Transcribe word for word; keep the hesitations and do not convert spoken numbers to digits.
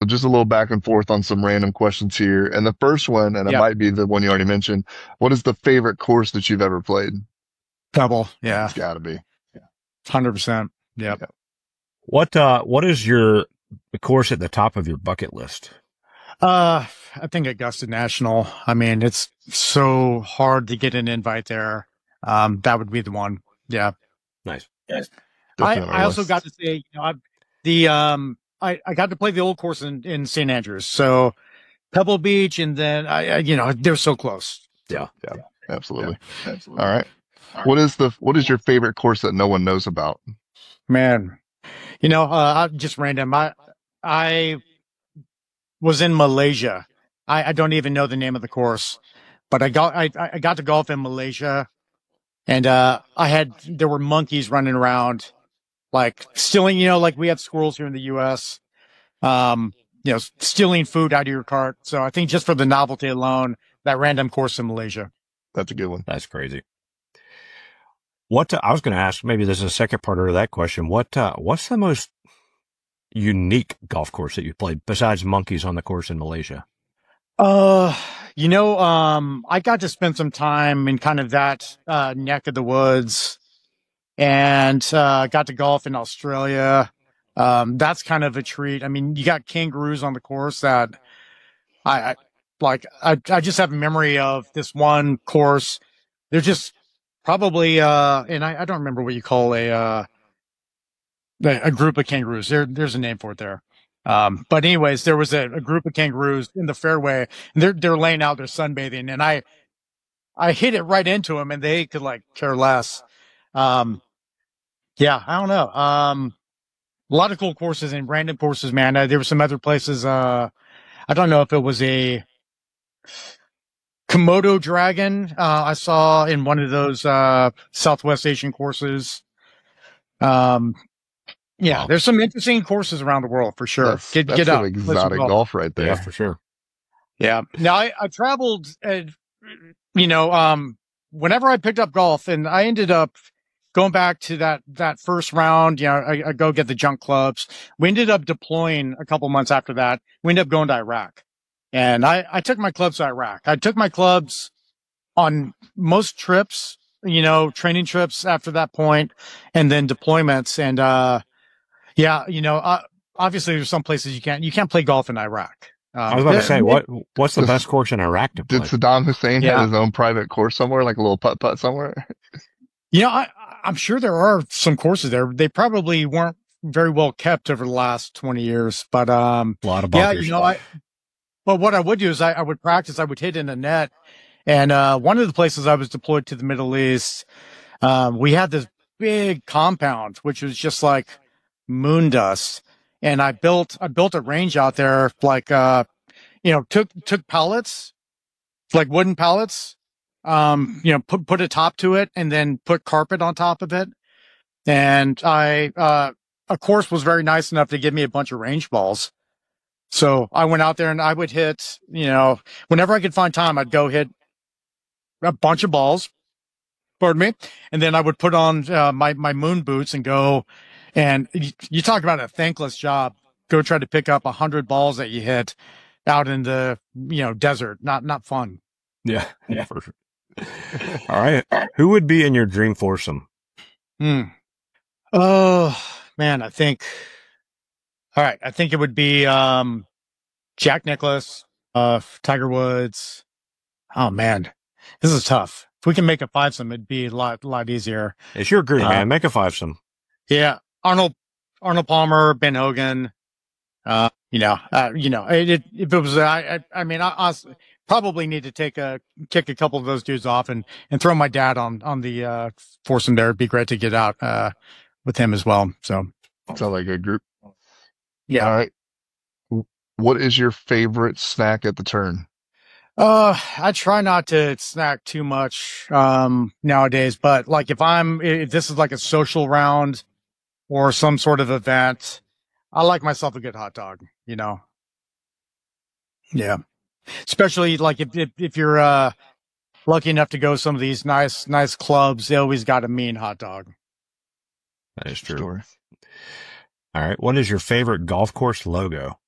just a little back and forth on some random questions here. And the first one, and it Yep. might be the one you already mentioned. What is the favorite course that you've ever played? Pebble. Yeah. It's gotta be. one hundred percent. Yep. Yeah. What, uh, what is your course at the top of your bucket list? Uh, I think Augusta National. I mean, it's so hard to get an invite there. Um, that would be the one. Yeah. Nice. Yes. I, I also got to say, you know, I, the, um, I, I got to play the old course in, in Saint Andrews. So Pebble Beach, and then I, I you know, they're so close. Yeah. Yeah. Absolutely. Yeah. Absolutely. All right. What is the, what is your favorite course that no one knows about? Man, you know, uh, just random. I, I was in Malaysia. I, I don't even know the name of the course, but I got, I, I got to golf in Malaysia, and, uh, I had, there were monkeys running around, like stealing, you know, like we have squirrels here in the U S, um, you know, stealing food out of your cart. So I think just for the novelty alone, that random course in Malaysia. That's a good one. That's crazy. What, uh, I was going to ask, maybe there's a second part of that question. What, uh, what's the most unique golf course that you played besides monkeys on the course in Malaysia? Uh, you know, um, I got to spend some time in kind of that, uh, neck of the woods, and, uh, got to golf in Australia. Um, that's kind of a treat. I mean, you got kangaroos on the course that I, I like, I, I just have a memory of this one course. They're just probably, uh, and I, I don't remember what you call a, uh, a group of kangaroos. There, there's a name for it there. Um, but anyways, there was a, a group of kangaroos in the fairway, and they're, they're laying out, they're sunbathing, and I, I hit it right into them, and they could like care less. Um, yeah, I don't know. Um, a lot of cool courses and random courses, man. Uh, there were some other places. Uh, I don't know if it was a Komodo dragon. Uh, I saw in one of those, uh, Southwest Asian courses. Um, yeah, Wow. there's some interesting courses around the world for sure. That's, get that's get some out. exotic golf. golf right there. Yeah, for sure. Yeah. Now I, I traveled, uh, you know, um, whenever I picked up golf, and I ended up going back to that, that first round, you know, I, I go get the junk clubs. We ended up deploying a couple months after that. We ended up going to Iraq, and I, I took my clubs to Iraq. I took my clubs on most trips, you know, training trips after that point, and then deployments. And, uh, yeah, you know, uh, obviously there's some places you can't, you can't play golf in Iraq. Um, I was about to say, what what's the best course in Iraq to play? Did Saddam Hussein Yeah. have his own private course somewhere, like a little putt putt somewhere? You know, I, I'm sure there are some courses there. They probably weren't very well kept over the last twenty years, but, um, A lot of yeah, bunkers. you know, I, but what I would do is I, I would practice, I would hit in a net. And, uh, one of the places I was deployed to the Middle East, um, we had this big compound, which was just like moon dust. And I built, I built a range out there, like, uh, you know, took, took pallets, like wooden pallets, um, you know, put, put a top to it, and then put carpet on top of it. And I, uh, a course was very nice enough to give me a bunch of range balls. So I went out there and I would hit, you know, whenever I could find time, I'd go hit a bunch of balls, pardon me. And then I would put on, uh, my, my moon boots and go, and you, you talk about a thankless job. Go try to pick up a hundred balls that you hit out in the, you know, desert. Not, not fun. Yeah, yeah, for sure. All right. Who would be in your dream foursome? Hmm. Oh, man, I think, all right. I think it would be, um, Jack Nicklaus, uh, Tiger Woods. Oh man, this is tough. If we can make a fivesome, it'd be a lot, lot easier. It's your group, Uh, man. Make a fivesome. Yeah. Arnold, Arnold Palmer, Ben Hogan. Uh, you know, uh, you know, it, it, if it was, uh, I, I, I mean, I, I probably need to take a, kick a couple of those dudes off and, and throw my dad on, on the, uh, foursome there. It'd be great to get out, uh, with him as well. So, Sounds like a group. yeah. All right. What is your favorite snack at the turn? Uh, I try not to snack too much, um, nowadays, but like if I'm, if this is like a social round or some sort of event, I like myself a good hot dog, you know? Yeah. Especially like if, if, if you're, uh, lucky enough to go to some of these nice, nice clubs, they always got a mean hot dog. That is true. Story. All right. What is your favorite golf course logo?